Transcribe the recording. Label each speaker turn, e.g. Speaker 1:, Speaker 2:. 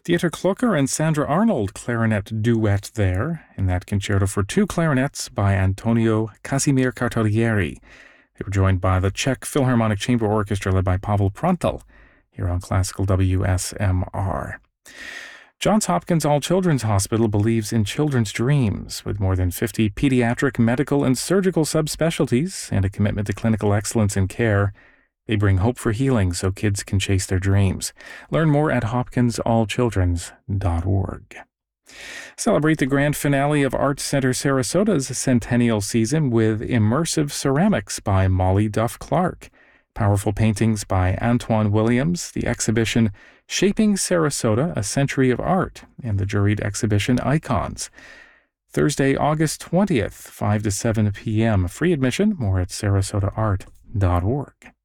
Speaker 1: Dieter Klucker and Sandra Arnold clarinet duet there in that concerto for two clarinets by Antonio Casimir Cartoglieri. They were joined by the Czech Philharmonic Chamber Orchestra led by Pavel Prontel here on Classical WSMR. Johns Hopkins All Children's Hospital believes in children's dreams. With more than 50 pediatric, medical, and surgical subspecialties and a commitment to clinical excellence in care, they bring hope for healing so kids can chase their dreams. Learn more at hopkinsallchildrens.org. Celebrate the grand finale of Art Center Sarasota's centennial season with Immersive Ceramics by Molly Duff Clark, powerful paintings by Antoine Williams, the exhibition Shaping Sarasota, A Century of Art, and the juried exhibition Icons. Thursday, August 20th, 5 to 7 p.m. Free admission. More at sarasotaart.org.